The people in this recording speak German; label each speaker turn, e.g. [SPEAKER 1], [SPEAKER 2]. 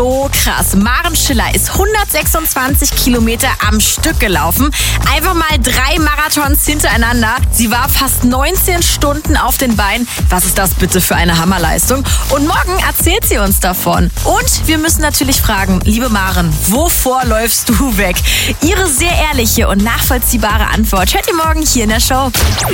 [SPEAKER 1] So krass. Maren Schiller ist 126 Kilometer am Stück gelaufen. Einfach mal 3 Marathons hintereinander. Sie war fast 19 Stunden auf den Beinen. Was ist das bitte für eine Hammerleistung? Und morgen erzählt sie uns davon. Und wir müssen natürlich fragen, liebe Maren, wovor läufst du weg? Ihre sehr ehrliche und nachvollziehbare Antwort hört ihr morgen hier in der Show.